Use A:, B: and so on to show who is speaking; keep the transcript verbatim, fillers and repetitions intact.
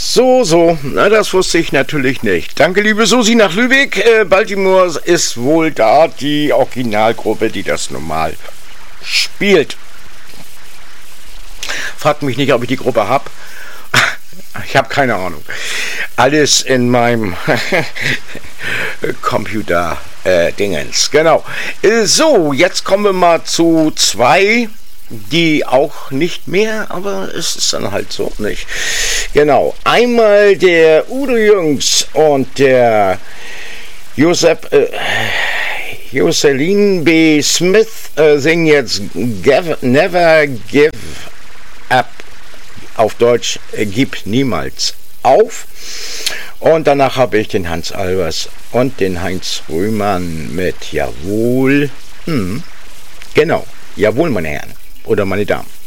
A: So, so, na, das wusste ich natürlich nicht. Danke, liebe Susi nach Lübeck. Äh, Baltimore ist wohl da die Originalgruppe, die das normal spielt. Fragt mich nicht, ob ich die Gruppe habe. Ich habe keine Ahnung. Alles in meinem Computer-Dingens. Äh, genau. Äh, so, jetzt kommen wir mal zu zwei, die auch nicht mehr, aber es ist dann halt so nicht. Genau. Einmal der Udo Jürgens und der Josep, äh, Jocelyn B. Smith äh, singen jetzt Give, Never Give Up. Auf Deutsch, äh, gib niemals auf. Und danach habe ich den Hans Albers und den Heinz Rühmann mit Jawohl. Hm, genau, Jawohl, meine Herren oder meine Damen.